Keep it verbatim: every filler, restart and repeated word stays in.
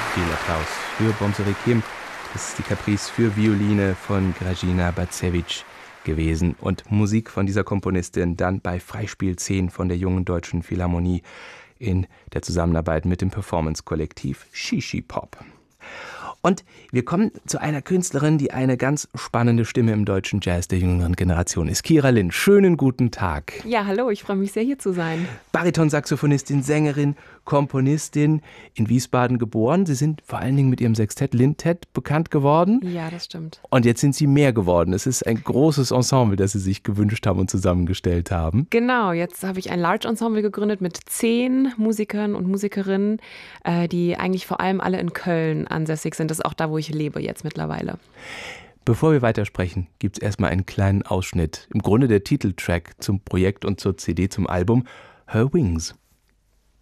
Viel Applaus für Bonseré Kim. Das ist die Caprice für Violine von Grażyna Bacewicz gewesen. Und Musik von dieser Komponistin dann bei Freispiel zehn von der Jungen Deutschen Philharmonie in der Zusammenarbeit mit dem Performance-Kollektiv Shishi Pop. Und wir kommen zu einer Künstlerin, die eine ganz spannende Stimme im deutschen Jazz der jüngeren Generation ist. Kira Lind, schönen guten Tag. Ja, hallo, ich freue mich sehr, hier zu sein. Bariton-Saxophonistin, Sängerin, Komponistin, in Wiesbaden geboren. Sie sind vor allen Dingen mit ihrem Sextett Lindtett bekannt geworden. Ja, das stimmt. Und jetzt sind Sie mehr geworden. Es ist ein großes Ensemble, das Sie sich gewünscht haben und zusammengestellt haben. Genau, jetzt habe ich ein Large Ensemble gegründet mit zehn Musikern und Musikerinnen, die eigentlich vor allem alle in Köln ansässig sind. Das ist auch da, wo ich lebe jetzt mittlerweile. Bevor wir weitersprechen, gibt es erstmal einen kleinen Ausschnitt. Im Grunde der Titeltrack zum Projekt und zur C D, zum Album Her Wings.